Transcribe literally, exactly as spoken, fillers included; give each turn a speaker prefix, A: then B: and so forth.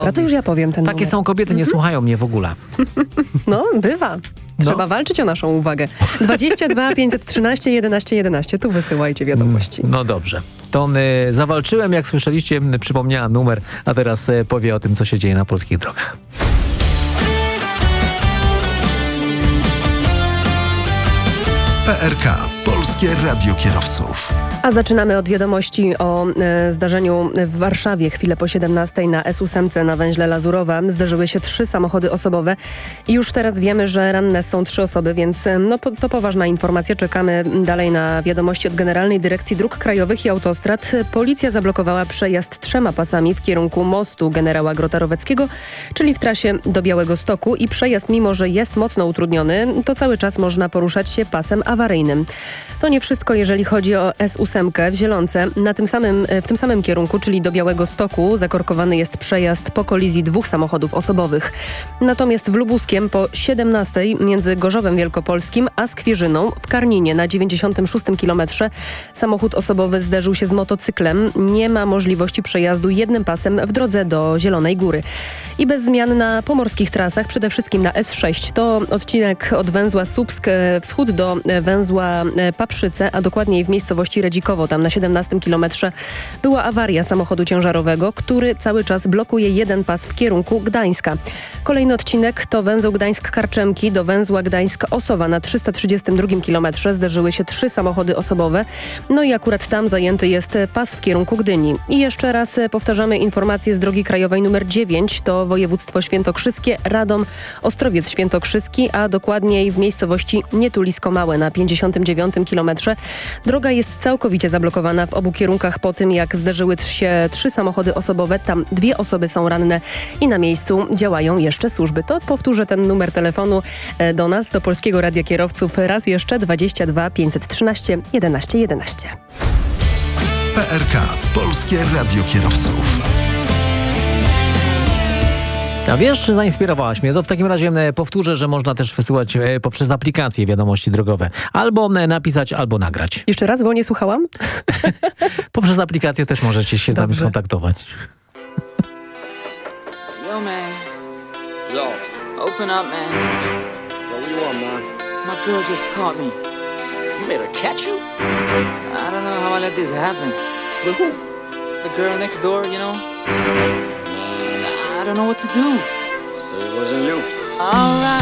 A: A to już ja powiem ten
B: Takie
A: numer.
B: są kobiety, nie słuchają mnie w ogóle.
A: No, bywa. Trzeba
B: No.
A: walczyć o naszą uwagę. dwadzieścia dwa pięćset trzynaście jedenaście jedenaście. Tu wysyłajcie wiadomości.
B: No dobrze. To y, zawalczyłem, jak słyszeliście, y, przypomniała numer, a teraz y, powie o tym, co się dzieje na polskich drogach.
C: P R K. Polskie Radio Kierowców.
A: A zaczynamy od wiadomości o e, zdarzeniu w Warszawie. Chwilę po siedemnastej na S osiem na węźle Lazurowa zdarzyły się trzy samochody osobowe i już teraz wiemy, że ranne są trzy osoby, więc e, no, po, to poważna informacja. Czekamy dalej na wiadomości od Generalnej Dyrekcji Dróg Krajowych i Autostrad. Policja zablokowała przejazd trzema pasami w kierunku mostu generała Grota-Roweckiego, czyli w trasie do Białegostoku i przejazd, mimo że jest mocno utrudniony, to cały czas można poruszać się pasem awaryjnym. To nie wszystko, jeżeli chodzi o S osiem w Zielonce. Na tym samym, w tym samym kierunku, czyli do Białegostoku, zakorkowany jest przejazd po kolizji dwóch samochodów osobowych. Natomiast w Lubuskiem po siedemnastej między Gorzowem Wielkopolskim a Skwierzyną w Karninie na dziewięćdziesiątym szóstym kilometrze samochód osobowy zderzył się z motocyklem. Nie ma możliwości przejazdu jednym pasem w drodze do Zielonej Góry. I bez zmian na pomorskich trasach, przede wszystkim na S sześć. To odcinek od węzła Słupsk wschód do węzła Paprzyce, a dokładniej w miejscowości Redzikowo. Tam na siedemnastym kilometrze była awaria samochodu ciężarowego, który cały czas blokuje jeden pas w kierunku Gdańska. Kolejny odcinek to węzeł Gdańsk-Karczemki do węzła Gdańsk-Osowa. Na trzysta trzydziestym drugim kilometrze zderzyły się trzy samochody osobowe. No i akurat tam zajęty jest pas w kierunku Gdyni. I jeszcze raz powtarzamy informacje z drogi krajowej numer dziewięć. To województwo świętokrzyskie, Radom, Ostrowiec Świętokrzyski, a dokładniej w miejscowości Nietulisko-Małe na pięćdziesiątym dziewiątym kilometrze. Droga jest całkowicie zablokowana w obu kierunkach po tym, jak zderzyły się trzy samochody osobowe. Tam dwie osoby są ranne i na miejscu działają jeszcze służby. To powtórzę ten numer telefonu do nas, do Polskiego Radia Kierowców. Raz jeszcze dwadzieścia dwa pięćset trzynaście jedenaście jedenaście.
C: P R K. Polskie Radio Kierowców.
B: A wiesz, zainspirowałaś mnie. To w takim razie e, powtórzę, że można też wysyłać e, poprzez aplikacje wiadomości drogowe. Albo e, napisać, albo nagrać.
A: Jeszcze raz, bo nie słuchałam.
B: Poprzez aplikację też możecie się z nami
A: Dobrze.
B: skontaktować.
D: Yo, man. Yo. Open up, man.
E: Yo, what you want, man?
D: My girl just caught me.
E: You made her catch you?
D: I don't know how I let this happen.
E: With who?
D: The girl next door, you know? I don't know what to do.
E: Say it wasn't you.
D: All right.